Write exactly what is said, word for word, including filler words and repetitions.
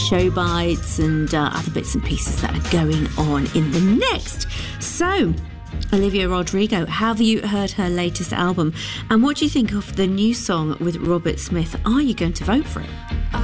show bites and uh, other bits and pieces that are going on in the next. So, Olivia Rodrigo, have you heard her latest album? And what do you think of the new song with Robert Smith? Are you going to vote for it?